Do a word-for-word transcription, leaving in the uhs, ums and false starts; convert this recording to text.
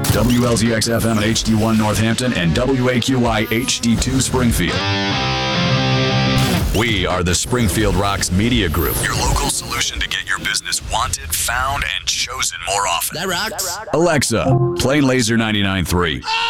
W L Z X F M at H D one Northampton and W A Q Y H D two Springfield. We are the Springfield Rocks Media Group, your local solution to get your business wanted, found, and chosen more often. That rocks. Alexa, play Laser ninety-nine point three.